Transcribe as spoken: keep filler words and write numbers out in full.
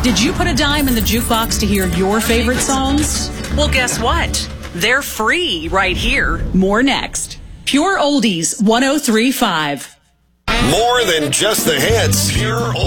Did you put a dime in the jukebox to hear your favorite songs? Well, guess what? They're free right here. More next. Pure Oldies one oh three point five. More than just the hits. Pure